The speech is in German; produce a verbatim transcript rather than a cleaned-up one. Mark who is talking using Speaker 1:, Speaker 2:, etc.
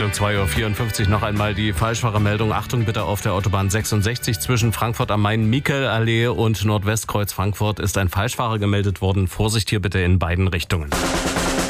Speaker 1: Meldung zwei Uhr vierundfünfzig noch einmal die Falschfahrermeldung. Achtung bitte, auf der Autobahn sechsundsechzig zwischen Frankfurt am Main, Michelallee und Nordwestkreuz Frankfurt ist ein Falschfahrer gemeldet worden. Vorsicht hier bitte in beiden Richtungen.